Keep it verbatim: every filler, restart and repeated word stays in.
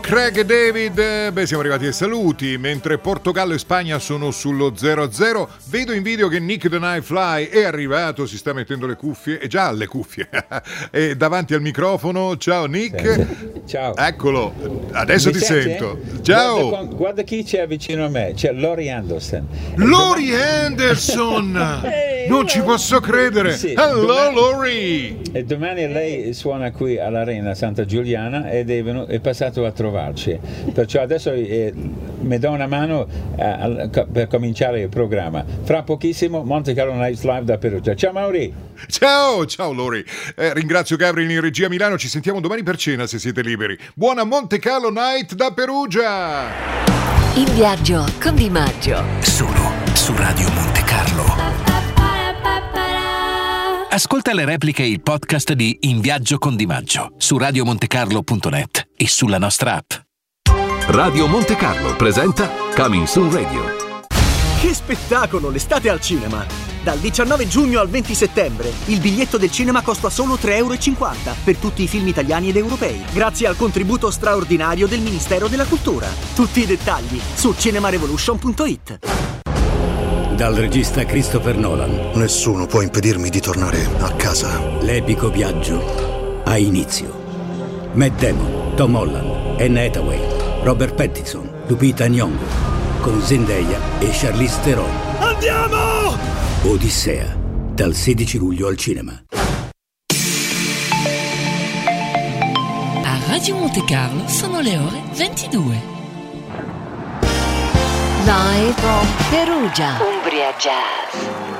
Craig e David. Beh, siamo arrivati ai saluti. Mentre Portogallo e Spagna sono sullo zero a zero, vedo in video che Nick the Night Fly è arrivato, si sta mettendo le cuffie, e già le cuffie, è davanti al microfono. Ciao Nick. Ciao. Eccolo, adesso Mi ti senti? sento. Ciao. Guarda, guarda chi c'è vicino a me, c'è Laurie Anderson. Laurie Anderson! Hey, non ci posso credere. Sì, Hello domani, Laurie. E domani lei suona qui all'Arena Santa Giuliana ed è, venuto, è passato a trovarci, perciò adesso eh, mi do una mano eh, per cominciare il programma. Fra pochissimo Monte Carlo Nights Live da Perugia. Ciao Mauri. Ciao, ciao Laurie. Eh, ringrazio Gabriel in regia a Milano, ci sentiamo domani per cena se siete liberi. Buona Monte Carlo Night da Perugia. In viaggio con Di Maggio. Solo su Radio Monte Carlo. Ascolta le repliche e il podcast di In viaggio con Di Maggio su radiomontecarlo punto net e sulla nostra app. Radio Monte Carlo presenta Coming Soon Radio. Che spettacolo, l'estate al cinema! Dal diciannove giugno al venti settembre il biglietto del cinema costa solo tre e cinquanta euro per tutti i film italiani ed europei, grazie al contributo straordinario del Ministero della Cultura. Tutti i dettagli su cinemarevolution punto it. Dal regista Christopher Nolan. Nessuno può impedirmi di tornare a casa. L'epico viaggio ha inizio. Matt Damon, Tom Holland, Anne Hathaway, Robert Pattinson, Lupita Nyong'o, con Zendaya e Charlize Theron. Andiamo! Odissea, dal sedici luglio al cinema. A Radio Monte Carlo sono le ore ventidue. Live from Perugia. Umbria Jazz.